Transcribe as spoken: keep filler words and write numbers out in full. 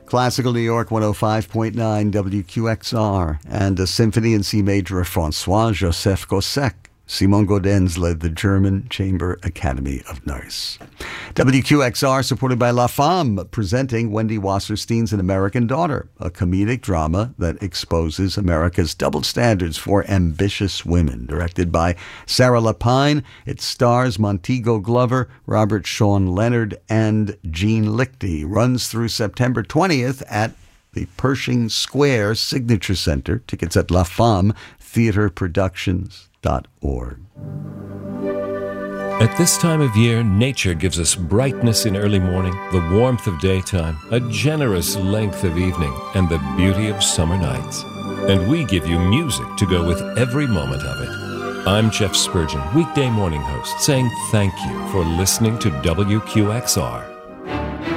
Classical New York one oh five point nine W Q X R, and a symphony in C major of François-Joseph Gossec. Simon Gaudens led the German Chamber Academy of Nurse. W Q X R, supported by La Femme, presenting Wendy Wasserstein's An American Daughter, a comedic drama that exposes America's double standards for ambitious women. Directed by Sarah Lapine, it stars Montego Glover, Robert Sean Leonard, and Gene Lichty. Runs through September twentieth at the Pershing Square Signature Center. Tickets at La Femme Theater Productions. Dot org. At this time of year, nature gives us brightness in early morning, the warmth of daytime, a generous length of evening, and the beauty of summer nights. And we give you music to go with every moment of it. I'm Jeff Spurgeon, weekday morning host, saying thank you for listening to W Q X R.